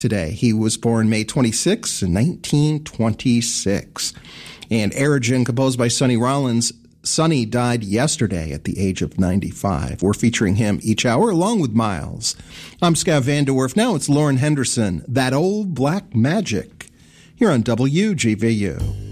today. He was born May 26, 1926. And Aerogen, composed by Sonny Rollins. Sonny died yesterday at the age of 95. We're featuring him each hour along with Miles. I'm Scav Vanderwerf. Now it's Lauren Henderson, That Old Black Magic, here on WGVU.